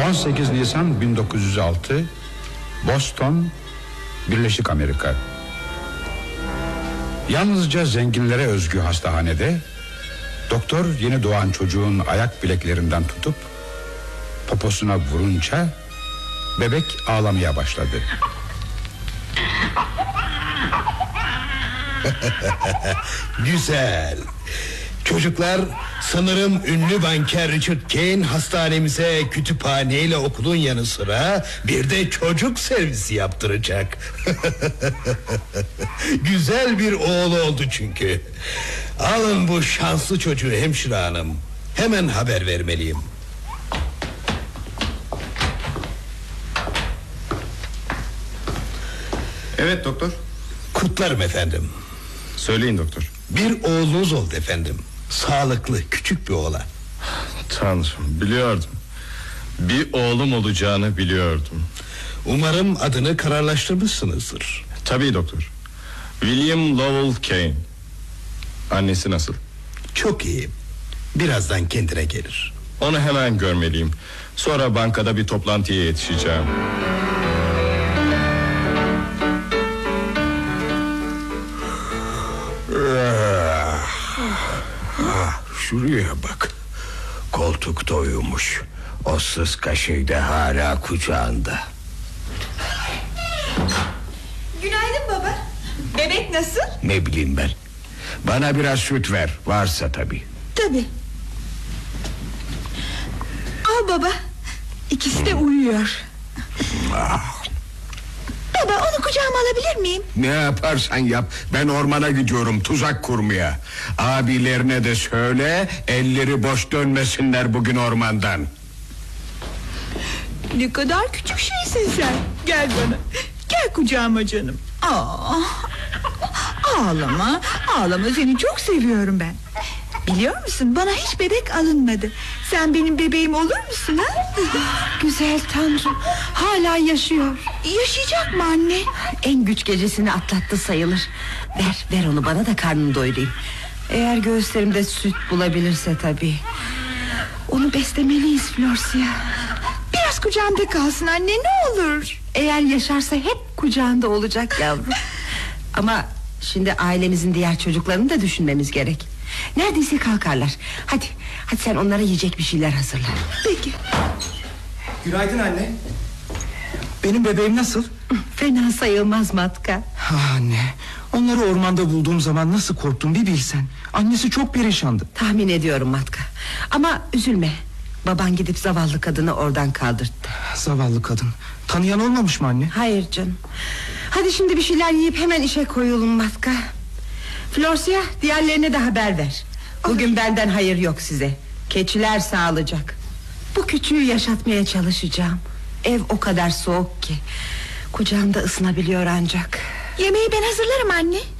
18 Nisan 1906 Boston, Birleşik Amerika. Yalnızca zenginlere özgü hastahanede doktor yeni doğan çocuğun ayak bileklerinden tutup poposuna vurunca bebek ağlamaya başladı. Güzel. Çocuklar, sanırım ünlü banker Richard Kane hastanemize kütüphaneyle okulun yanı sıra bir de çocuk servisi yaptıracak. Güzel bir oğlu oldu çünkü. Alın bu şanslı çocuğu hemşire hanım. Hemen haber vermeliyim. Evet doktor. Kutlarım efendim. Söyleyin doktor. Bir oğlunuz oldu efendim. Sağlıklı küçük bir oğlan. Tanrım, biliyordum. Bir oğlum olacağını biliyordum. Umarım adını kararlaştırmışsınızdır. Tabii doktor. William Lowell Kane. Annesi nasıl? Çok iyi. Birazdan kendine gelir. Onu hemen görmeliyim. Sonra bankada bir toplantıya yetişeceğim. Şuraya bak. Koltukta uyumuş. O sıska şey de hala kucağında. Günaydın baba. Bebek nasıl? Ne bileyim ben. Bana biraz süt ver. Varsa tabii. Tabii. Al baba. İkisi de uyuyor. Baba, onu kucağıma alabilir miyim? Ne yaparsan yap. Ben ormana gidiyorum tuzak kurmaya. Abilerine de söyle, elleri boş dönmesinler bugün ormandan. Ne kadar küçük şeysin sen. Gel bana. Gel kucağıma canım. Ağlama. Ağlama, seni çok seviyorum ben. Biliyor musun, bana hiç bebek alınmadı. Sen benim bebeğim olur musun ha? Güzel Tanrım, hala yaşıyor. Yaşayacak mı anne? En güç gecesini atlattı sayılır. Ver onu bana da karnını doyurayım. Eğer göğüslerimde süt bulabilirse tabii. Onu beslemeliyiz Florsia. Biraz kucağımda kalsın anne, ne olur. Eğer yaşarsa hep kucağında olacak yavrum. Ama şimdi ailemizin diğer çocuklarını da düşünmemiz gerek. Neredeyse kalkarlar. Hadi sen onlara yiyecek bir şeyler hazırla. Peki. Günaydın anne. Benim bebeğim nasıl? Fena sayılmaz Matka. Anne, onları ormanda bulduğum zaman nasıl korktum bir bilsen. Annesi çok perişandı. Tahmin ediyorum Matka. Ama üzülme. Baban gidip zavallı kadını oradan kaldırttı. Zavallı kadın. Tanıyan olmamış mı anne? Hayır canım. Hadi şimdi bir şeyler yiyip hemen işe koyulun Matka. Florsia, diğerlerine de haber ver. Bugün benden hayır yok size. Keçiler sağlayacak. Bu küçüğü yaşatmaya çalışacağım. Ev o kadar soğuk ki kucağımda ısınabiliyor ancak. Yemeği ben hazırlarım anne.